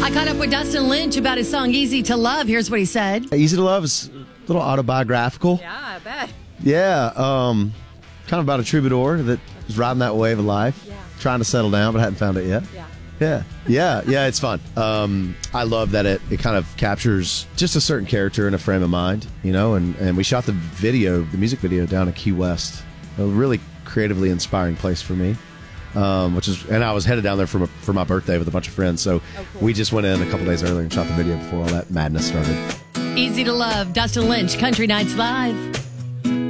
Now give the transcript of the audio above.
I caught up with Dustin Lynch about his song Easy to Love. Here's what he said. Easy to Love is a little autobiographical. Yeah, I bet. Yeah, kind of about a troubadour that is riding that wave of life, trying to settle down but hadn't found it yet. Yeah, it's fun. I love that it kind of captures just a certain character in a frame of mind, and we shot the music video down in Key West, a really creatively inspiring place for me. And I was headed down there for my birthday with a bunch of friends, so we just went in a couple days earlier and shot the video before all that madness started. Easy to Love, Dustin Lynch, Country Nights Live.